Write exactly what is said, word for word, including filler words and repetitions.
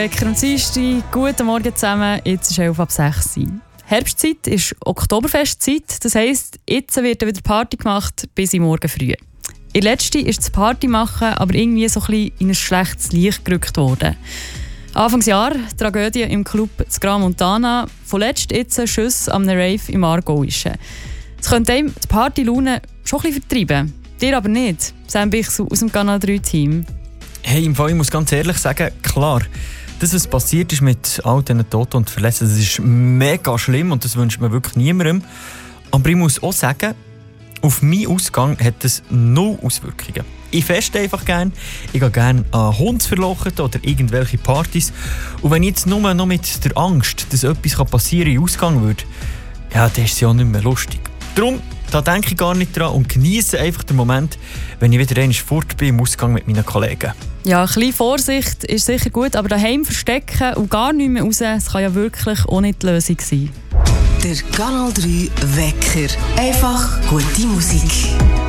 Wecker und Dienstag, guten Morgen zusammen, jetzt ist elf ab sechs. Herbstzeit ist Oktoberfestzeit, das heisst, jetzt wird wieder Party gemacht bis in morgen früh. In der letzten ist das Party machen aber irgendwie so ein bisschen in ein schlechtes Licht gerückt worden. Anfangsjahr Tragödie im Club Gran Montana, vorletzt jetzt Schuss am Rave im Aargauischen. Es könnte einem die Partylaune schon ein bisschen vertreiben, dir aber nicht, Sam Bichsel aus dem Kanal drei Team. Hey, im Fall, ich muss ganz ehrlich sagen, klar, das, was passiert ist mit all diesen Toten und Verletzten, das ist mega schlimm und das wünscht man wirklich niemandem. Aber ich muss auch sagen, auf meinen Ausgang hat das null Auswirkungen. Ich feste einfach gerne, ich gehe gerne an Hundsverlochen oder irgendwelche Partys. Und wenn ich jetzt nur noch mit der Angst, dass etwas passieren kann, in den Ausgang würde, ja, dann ist es ja nicht mehr lustig. Darum, da denke ich gar nicht dran und genieße einfach den Moment, wenn ich wieder einmal fort bin im Ausgang mit meinen Kollegen. Ja, ein bisschen Vorsicht ist sicher gut, aber daheim verstecken und gar nicht mehr raus, das kann ja wirklich auch nicht die Lösung sein. Der Kanal drei Wecker. Einfach gute Musik.